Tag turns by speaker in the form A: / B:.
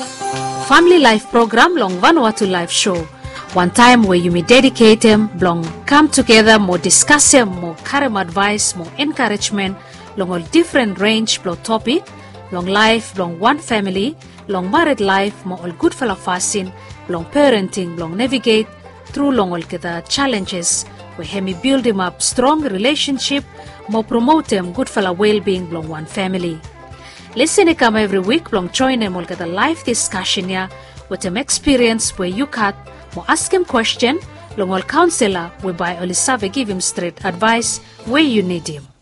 A: Family Life program long Vanuatu Life Show. One time where you may dedicate them, long come together, more discuss them, more career advice, more encouragement, long all different range, long topic, long life, long one family, long married life, more all good fella fasting, long parenting, long navigate through long all the challenges, where hemi build them up strong relationship, more promote them good fella well-being, long one family. Listen come every week, long join them all get a live discussion here with them experience where you cut, more ask him question, long all counselor whereby all give him straight advice where you need him.